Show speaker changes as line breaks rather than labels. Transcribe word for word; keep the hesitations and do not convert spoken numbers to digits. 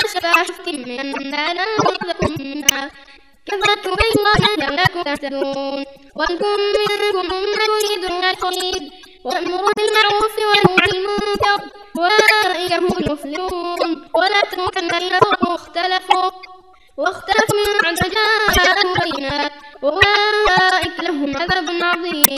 شفا حفتم من دانا لكم منها كذبت بين لكم تهتدون ولكم منكم أمة يدعون الخير ويأمرون بالمعروف وينهون عن المنكر أولئك هم المفلحون ولا تموتن إلا وهم اختلفوا واختلفوا من بعد جاءهم بينات وأولئك لهم عذاب عظيم